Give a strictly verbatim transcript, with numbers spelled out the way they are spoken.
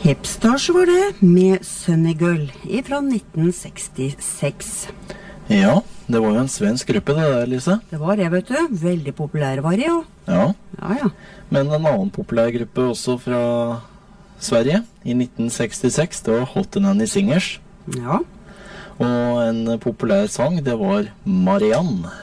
Hepstars var det, med Sunny Girl, fra nitten sekstiseks. Ja, det var jo en svensk gruppe det der, Lise. Det var det, vet du. Veldig populær var det, jo. Ja. Ja, ja. Men en annen populær gruppe også fra Sverige i nitten sekstiseks, det var Hot Nanny Singers. Ja. Og en populær sang, det var Marianne.